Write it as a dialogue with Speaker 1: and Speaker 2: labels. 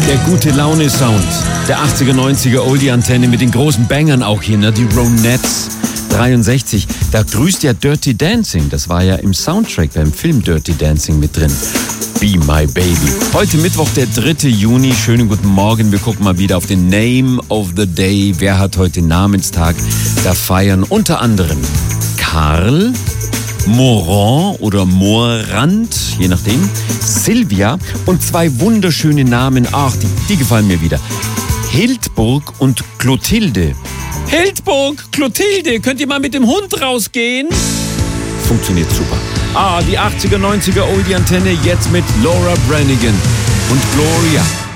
Speaker 1: Der gute Laune-Sound der 80er, 90er Oldie-Antenne mit den großen Bangern auch hier, ne? Die Ronettes. 63, da grüßt ja Dirty Dancing. Das war ja im Soundtrack beim Film Dirty Dancing mit drin. Be My Baby. Heute Mittwoch, der 3. Juni. Schönen guten Morgen. Wir gucken mal wieder auf den Name of the Day. Wer hat heute Namenstag? Da feiern unter anderem Karl, Morand oder Morand, je nachdem, Silvia und zwei wunderschöne Namen. Ach, die gefallen mir wieder. Hildburg und Clotilde. Hildburg, Clotilde, könnt ihr mal mit dem Hund rausgehen? Funktioniert super. Die 80er, 90er Oldie-Antenne jetzt mit Laura Branigan und Gloria.